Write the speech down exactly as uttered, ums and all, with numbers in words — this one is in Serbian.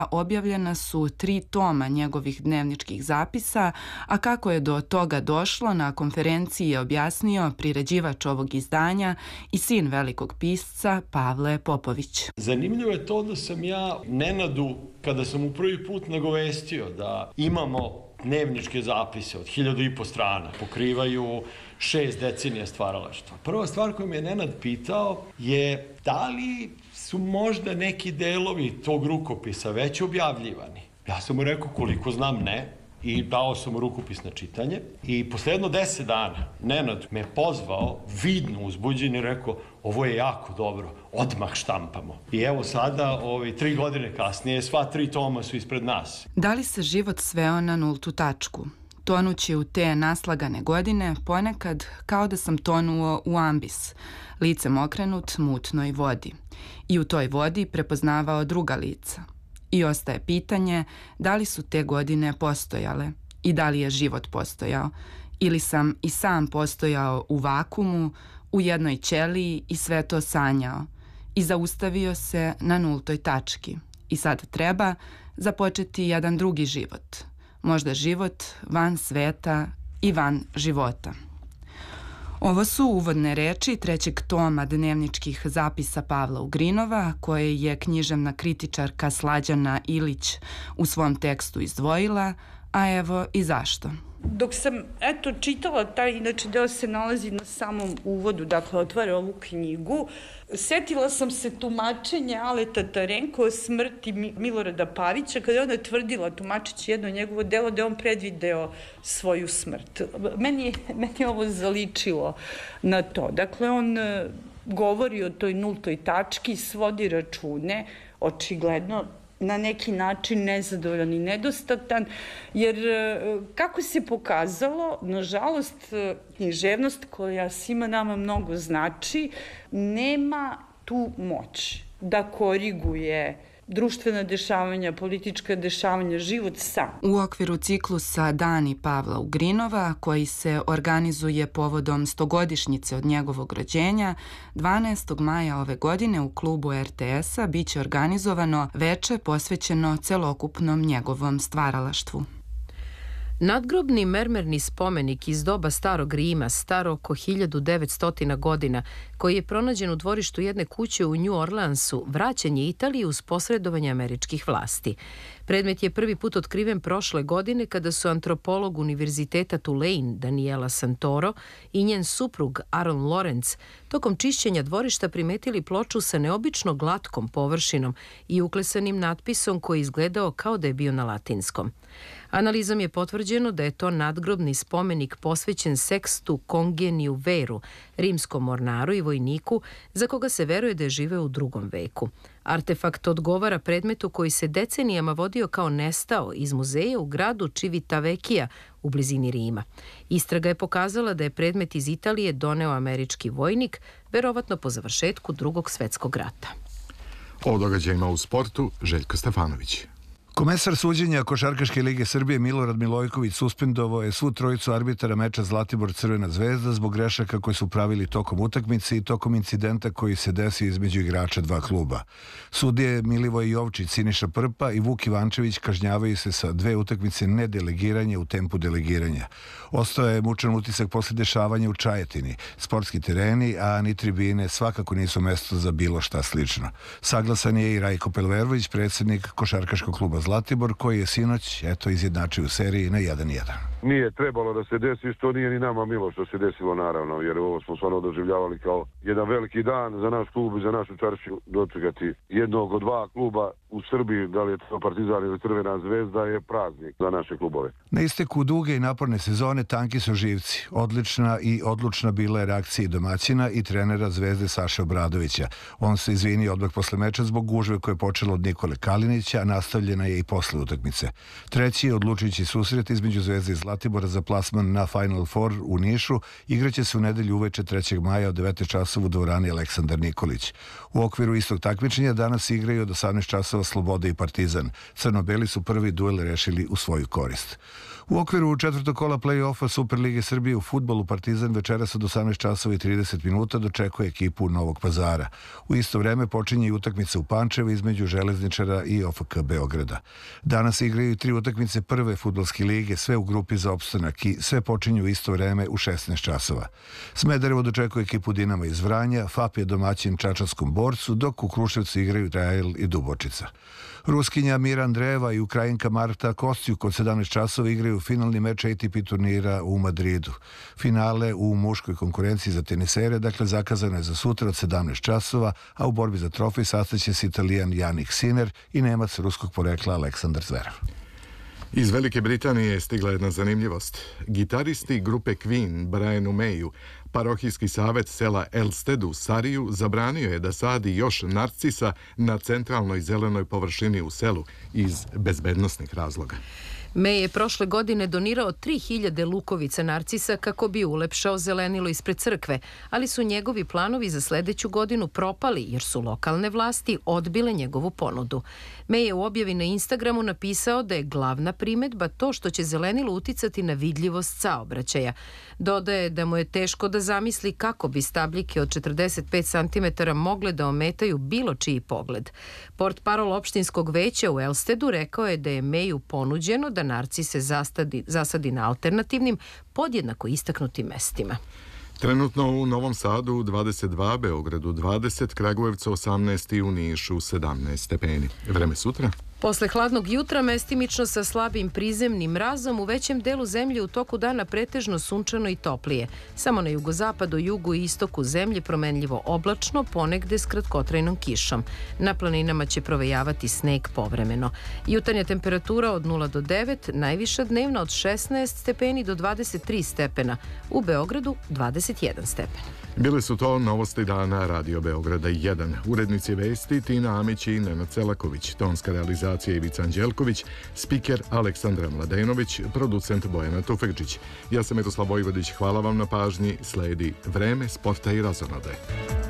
Objavljena su tri toma njegovih dnevničkih zapisa, a kako je do toga došlo na konferenciji je objasnio priređivač ovog izdanja i sin velikog pisca Pavle Popović. Zanimljivo je to da sam ja Nenadu, kada sam mu prvi put nagovestio da imamo dnevničke zapise od hiljadu i po strana, pokrivaju šest decenija stvaralaštva. Prva stvar koju mi je Nenad pitao je da li su možda neki delovi tog rukopisa već objavljivani. Ja sam mu rekao koliko znam ne i dao sam mu rukopis na čitanje i posle jedno deset dana Nenad me pozvao vidno uzbuđen i rekao ovo je jako dobro, odmah štampamo. I evo sada, ovaj, tri godine kasnije, sva tri toma su ispred nas. Da li se život sveo na nultu tačku? Tonući u te naslagane godine, ponekad kao da sam tonuo u ambis, licem okrenut mutnoj vodi. I u toj vodi prepoznavao druga lica. I ostaje pitanje da li su te godine postojale i da li je život postojao. Ili sam i sam postojao u vakumu, u jednoj ćeliji i sve to sanjao. I zaustavio se na nultoj tački. I sad treba započeti jedan drugi život. Možda život van sveta i van života. Ovo su uvodne reči trećeg toma dnevničkih zapisa Pavla Ugrinova, koje je književna kritičarka Slađana Ilić u svom tekstu izdvojila, a evo i zašto. Dok sam, eto, čitala taj, inače deo se nalazi na samom uvodu, dakle, otvara ovu knjigu, setila sam se tumačenja Aleta Tarenko o smrti Milorada Pavića, kada je ona tvrdila, tumačeći jedno njegovo delo, da je on predvideo svoju smrt. Meni, meni je ovo zaličilo na to. Dakle, on govori o toj nultoj tački, svodi račune, očigledno, na neki način nezadovoljan i nedostatan, jer kako se pokazalo, nažalost, književnost koja svima nama mnogo znači, nema tu moć da koriguje društvena dešavanja, politička dešavanja, život sam. U okviru ciklusa Dani Pavla Ugrinova, koji se organizuje povodom stogodišnjice od njegovog rođenja, dvanaestog maja ove godine u klubu er te es-a biće organizovano veče posvećeno celokupnom njegovom stvaralaštvu. Nadgrobni mermerni spomenik iz doba Starog Rima, staro oko hiljadu devetsto godina, koji je pronađen u dvorištu jedne kuće u New Orleansu, vraćen je Italiji uz posredovanje američkih vlasti. Predmet je prvi put otkriven prošle godine kada su antropolog Univerziteta Tulane Daniela Santoro i njen suprug Aaron Lawrence tokom čišćenja dvorišta primetili ploču sa neobično glatkom površinom i uklesanim natpisom koji je izgledao kao da je bio na latinskom. Analizom je potvrđeno da je to nadgrobni spomenik posvećen Sextu Congeniju Veru, rimskom mornaru i vojniku za koga se veruje da je živeo u drugom veku. Artefakt odgovara predmetu koji se decenijama vodio kao nestao iz muzeja u gradu Civitavecchia u blizini Rima. Istraga je pokazala da je predmet iz Italije doneo američki vojnik, verovatno po završetku Drugog svetskog rata. O događajima u sportu Željko Stefanović. Komesar suđenja Košarkaške lige Srbije Milorad Milojković suspendovao je svu trojicu arbitara meča Zlatibor Crvena zvezda zbog grešaka koje su pravili tokom utakmice i tokom incidenta koji se desio između igrača dva kluba. Sudije Milivoj Jovčić, Siniša Prpa i Vuk Ivančević kažnjavaju se sa dve utakmice nedelegiranja u tempu delegiranja. Ostao je mučan utisak posle dešavanja u Čajetini. Sportski tereni, a ni tribine svakako nisu mesto za bilo šta slično. Saglasan je i Rajko Pelverović, predsjednik Košarkaškog kluba Zlatibor, koji je sinoć, eto, izjednačio u seriji na jedan jedan. Nije trebalo da se desi, što nije ni nama milo što se desilo, naravno, jer ovo smo stvarno doživljavali kao jedan veliki dan za naš klub i za našu čaršiju. Dočekati jednog od dva kluba u Srbiji, da li je to Partizan ili Crvena zvezda, je praznik za naše klubove. Na isteku duge i naporne sezone tanki su živci. Odlična i odlučna bila je reakcija domaćina i trenera Zvezde Saše Obradovića. On se izvinio odmah posle meča zbog gužve koja je počela od Nikole Kalinića, a nastavljena je i posle utakmice. Treći je odlučujući susret između Zvezde i Zlatibora Zlatibora za plasman na Final Four u Nišu igraće se u nedelju uveče trećeg maja od devet časova u dvorani Aleksandar Nikolić. U okviru istog takmičenja danas igraju od osamnaest časova Sloboda i Partizan. Crno-beli su prvi duel rešili u svoju korist. U okviru četvrtog kola play-offa Superlige Srbije u fudbalu Partizan večeras od osamnaest časova i trideset minuta dočekuje ekipu Novog Pazara. U isto vreme počinje i utakmica u Pančevu između Železničara i O F K Beograda. Danas igraju tri utakmice prve fudbalske lige, sve u grupi za opstanak i sve počinju u isto vreme u šesnaest časova. Smederevo dočekuje ekipu Dinama iz Vranja, F A P je domaćin Čačanskom Borcu, dok u Kruševcu igraju Trajal i Dubočica. Ruskinja Mira Andreeva i Ukrajinka Marta Kostjuk od sedamnaest časova igraju finalni meč A T P turnira u Madridu. Finale u muškoj konkurenciji za tenisere, dakle zakazano je za sutra od sedamnaest časova, a u borbi za trofej sastaće se Italijan Jannik Sinner i Nemac ruskog porekla Aleksandar Zverev. Iz Velike Britanije je stigla jedna zanimljivost. Gitaristi grupe Queen, Brianu Mayu, parohijski savjet sela Elstead u Sariju zabranio je da sadi još narcisa na centralnoj zelenoj površini u selu iz bezbednosnih razloga. May je prošle godine donirao tri hiljade lukovica narcisa kako bi ulepšao zelenilo ispred crkve, ali su njegovi planovi za sledeću godinu propali jer su lokalne vlasti odbile njegovu ponudu. May je u objavi na Instagramu napisao da je glavna primetba to što će zelenilo uticati na vidljivost saobraćaja. Dodaje da mu je teško da zamisli kako bi stabljike od četrdeset pet centimetara mogle da ometaju bilo čiji pogled. Portparol opštinskog veća u Elsteadu rekao je da je Mayu ponuđeno da narcise zasadi, zasadi na alternativnim, podjednako istaknutim mestima. Trenutno u Novom Sadu dvadeset dva, Beogradu dvadeset, Kragujevcu osamnaest i u Nišu sedamnaest stepeni. Vreme sutra? Posle hladnog jutra, mestimično sa slabim prizemnim mrazom, u većem delu zemlje u toku dana pretežno sunčano i toplije. Samo na jugozapadu, jugu i istoku zemlje promenljivo oblačno, ponegde s kratkotrajnom kišom. Na planinama će provejavati sneg povremeno. Jutarnja temperatura od nula do devet, najviša dnevna od šesnaest stepeni do dvadeset tri stepena. U Beogradu dvadeset jedan stepen. Bile su to novosti dana Radio Beograda jedan. Urednici vesti Tina Amić i Nenad Celaković, tonska realizacija Ivica Anđelković, spiker Aleksandra Mladenović, producent Bojana Tufekđić. Ja sam Miroslav Vojvodić, hvala vam na pažnji, sledi Vreme, sporta i razonode.